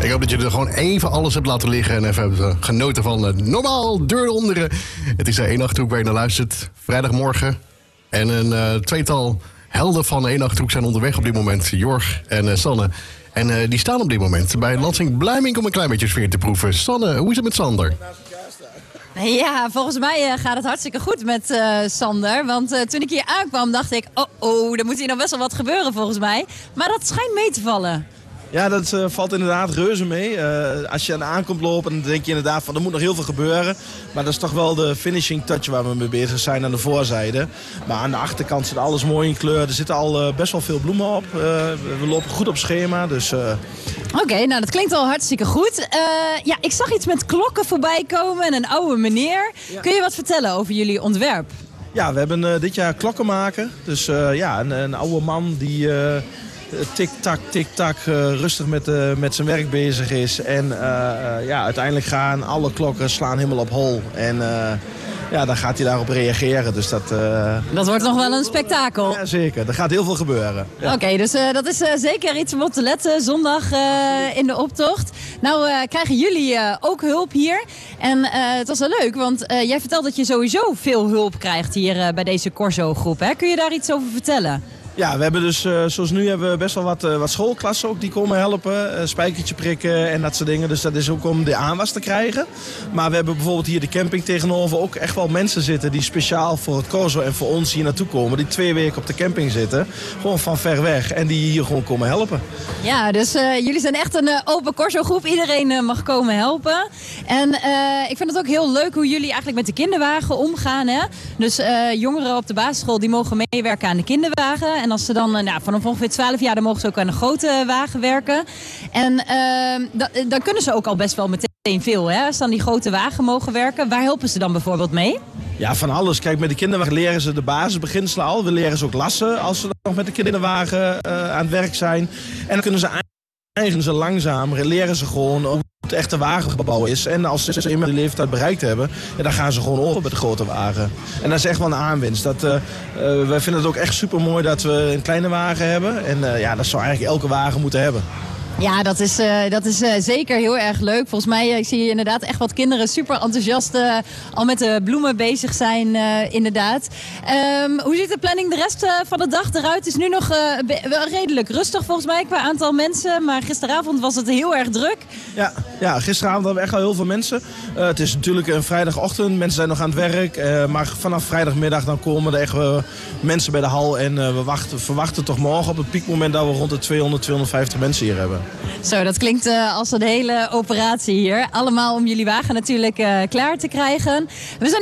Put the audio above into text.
Ik hoop dat je er gewoon even alles hebt laten liggen en even hebt genoten van normaal deur eronder. Het is 1 Achterhoek waar je naar luistert. Vrijdagmorgen. En een tweetal helden van 1 Achterhoek zijn onderweg op dit moment. Jorg en Sanne. En die staan op dit moment bij Lansing Blijmink om een klein beetje sfeer te proeven. Sanne, hoe is het met Sander? Ja, volgens mij gaat het hartstikke goed met Sander. Want toen ik hier aankwam dacht ik, er moet hier nog best wel wat gebeuren volgens mij. Maar dat schijnt mee te vallen. Ja, dat valt inderdaad reuze mee. Als je aankomt lopen, dan denk je inderdaad van er moet nog heel veel gebeuren. Maar dat is toch wel de finishing touch waar we mee bezig zijn aan de voorzijde. Maar aan de achterkant zit alles mooi in kleur. Er zitten al best wel veel bloemen op. We lopen goed op schema. Dus, Oké, nou dat klinkt al hartstikke goed. Ik zag iets met klokken voorbij komen en een oude meneer. Ja. Kun je wat vertellen over jullie ontwerp? Ja, we hebben dit jaar klokken maken. Dus een oude man die... tik-tak, rustig met zijn werk bezig is. En uiteindelijk gaan alle klokken slaan helemaal op hol. En dan gaat hij daarop reageren. Dus dat wordt nog wel een spektakel. Ja, zeker. Er gaat heel veel gebeuren. Ja. Oké, dus dat is zeker iets om op te letten zondag in de optocht. Nou krijgen jullie ook hulp hier. En het was wel leuk, want jij vertelt dat je sowieso veel hulp krijgt hier bij deze Corso-groep. Hè? Kun je daar iets over vertellen? Ja, we hebben dus, zoals nu hebben we best wel wat schoolklassen ook die komen helpen. Spijkertje prikken en dat soort dingen. Dus dat is ook om de aanwas te krijgen. Maar we hebben bijvoorbeeld hier de camping tegenover ook echt wel mensen zitten die speciaal voor het Corso en voor ons hier naartoe komen. Die 2 weken op de camping zitten. Gewoon van ver weg. En die hier gewoon komen helpen. Ja, dus jullie zijn echt een open Corso-groep. Iedereen mag komen helpen. En ik vind het ook heel leuk hoe jullie eigenlijk met de kinderwagen omgaan. Hè? Dus jongeren op de basisschool die mogen meewerken aan de kinderwagen. En als ze dan vanaf ongeveer 12 jaar, dan mogen ze ook aan een grote wagen werken. En dan kunnen ze ook al best wel meteen veel. Hè? Als ze dan die grote wagen mogen werken. Waar helpen ze dan bijvoorbeeld mee? Ja, van alles. Kijk, met de kinderwagen leren ze de basisbeginselen al. We leren ze ook lassen als ze nog met de kinderwagen aan het werk zijn. En dan kunnen ze eigenlijk langzaam leren ze gewoon hoe het echte wagenbouw is. En als ze eenmaal die leeftijd bereikt hebben, dan gaan ze gewoon over met de grote wagen. En dat is echt wel een aanwinst. Wij vinden het ook echt super mooi dat we een kleine wagen hebben. En dat zou eigenlijk elke wagen moeten hebben. Ja, dat is zeker heel erg leuk. Volgens mij ik zie je inderdaad echt wat kinderen super enthousiast al met de bloemen bezig zijn inderdaad. Hoe ziet de planning de rest van de dag eruit? Het is nu nog wel redelijk rustig volgens mij qua aantal mensen. Maar gisteravond was het heel erg druk. Ja, gisteravond hadden we echt al heel veel mensen. Het is natuurlijk een vrijdagochtend. Mensen zijn nog aan het werk. Maar vanaf vrijdagmiddag dan komen er echt mensen bij de hal. En we verwachten toch morgen op het piekmoment dat we rond de 200-250 mensen hier hebben. Zo, dat klinkt als een hele operatie hier. Allemaal om jullie wagen natuurlijk klaar te krijgen. We zijn